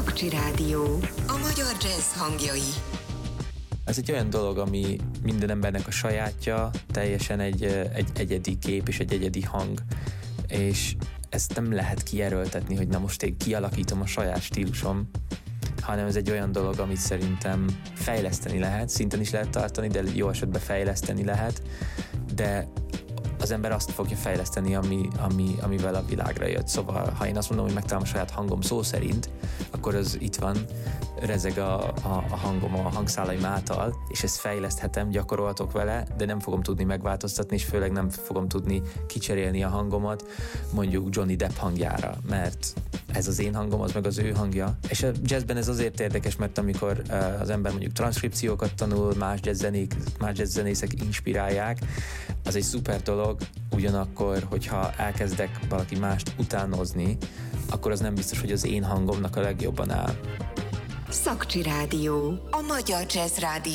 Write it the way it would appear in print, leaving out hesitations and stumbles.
Szakcsi Rádió. A magyar jazz hangjai. Ez egy olyan dolog, ami minden embernek a sajátja, teljesen egy egyedi kép és egy egyedi hang. És ezt nem lehet kierőltetni, hogy na most én kialakítom a saját stílusom, hanem ez egy olyan dolog, amit szerintem fejleszteni lehet, szinten is lehet tartani, de jó esetben fejleszteni lehet, de az ember azt fogja fejleszteni, amivel a világra jött. Szóval, ha én azt mondom, hogy megtalálom a saját hangom szó szerint, akkor az itt van, rezeg a hangom a hangszálaim által, és ezt fejleszthetem, gyakorolhatok vele, de nem fogom tudni megváltoztatni, és főleg nem fogom tudni kicserélni a hangomat mondjuk Johnny Depp hangjára, mert ez az én hangom, az meg az ő hangja. És a jazzben ez azért érdekes, mert amikor az ember mondjuk transzkripciókat tanul, más jazzzenészek inspirálják, az egy szuper dolog, ugyanakkor, hogyha elkezdek valaki mást utánozni, akkor az nem biztos, hogy az én hangomnak a legjobban áll. Szakcsi Rádió. A magyar jazz rádió.